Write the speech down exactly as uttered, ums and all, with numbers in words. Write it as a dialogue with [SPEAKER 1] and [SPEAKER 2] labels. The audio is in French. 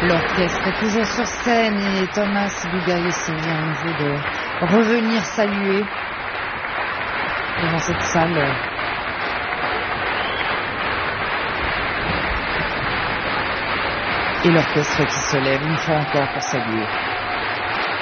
[SPEAKER 1] L'orchestre est toujours sur scène et Thomas Bugaïs vient à nouveau de revenir saluer devant cette salle. Et l'orchestre qui se lève une fois encore pour saluer.